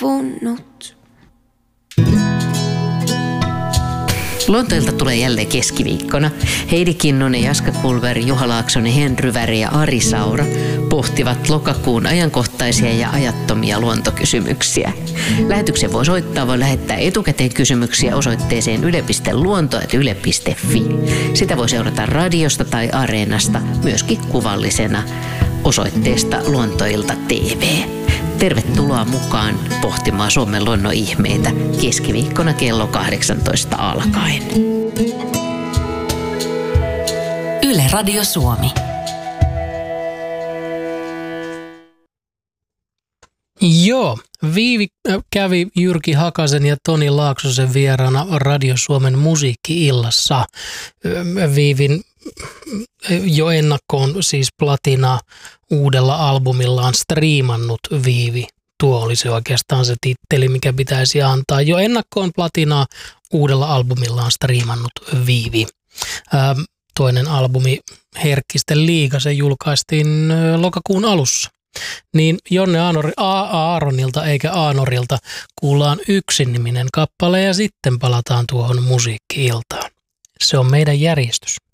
loppunut. Luontoilta tulee jälleen keskiviikkona. Heidi Kinnunen, Jaska Kulver, Juha Laaksonen, Henry Väri ja Ari Saura pohtivat lokakuun ajankohtaisia ja ajattomia luontokysymyksiä. Lähetyksen voi soittaa, voi lähettää etukäteen kysymyksiä osoitteeseen yle.luonto@yle.fi. Sitä voi seurata radiosta tai Areenasta, myöskin kuvallisena osoitteesta Luontoilta TV. Tervetuloa mukaan pohtimaan Suomen luonnon ihmeitä keskiviikkona kello 18 alkaen. Yle Radio Suomi. Joo, Viivi kävi Jyrki Hakasen ja Toni Laaksosen vieraana Radio Suomen musiikki-illassa. Viivin jo ennakkoon siis platina uudella albumillaan striimannut Viivi. Tuo oli se oikeastaan se titteli, mikä pitäisi antaa. Jo ennakkoon platinaa uudella albumillaan striimannut Viivi. Toinen albumi Herkkisten liiga, se julkaistiin lokakuun alussa. Niin Jonne Aaronilta eikä Aanorilta kuullaan Yksin-niminen kappale ja sitten palataan tuohon musiikki-iltaan. Se on meidän järjestys.